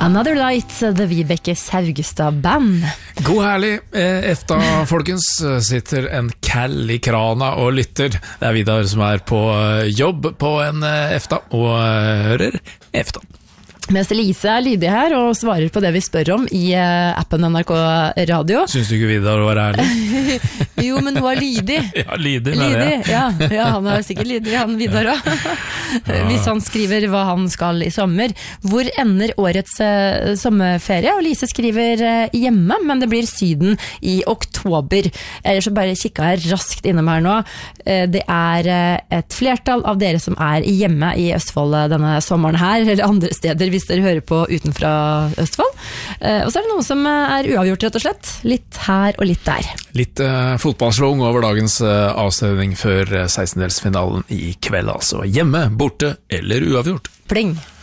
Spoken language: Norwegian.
Another Light, det Vibeke Saugestad Band. God herlig, EFTA folkens, sitter en kall I krana og lytter. Det Vidar som på jobb på en EFTA og hører EFTA. Mens Lise lydig her og svarer på det vi spør om I appen NRK Radio. Syns du ikke Vidar var ærlig? Jo, men hun lydig. Ja, lydig med lydig, det. Ja, han sikkert lydig, han Vidar også. Hvis han skriver hva han skal I sommer. Hvor ender årets sommerferie? Og Lise skriver hjemme, men det blir Syden I oktober. Ellers så bare kikket jeg raskt innom her nå. Det et flertall av dere som hjemme I Østfold denne sommeren her, eller andre steder hvis dere hører på utenfra Østfold. Og så det noen som uavgjort rett og slett. Litt her og litt der. Litt fotballslung over dagens avstemning før 16-delsfinalen I kveld, altså. Hjemme, borte eller uavgjort. Pling!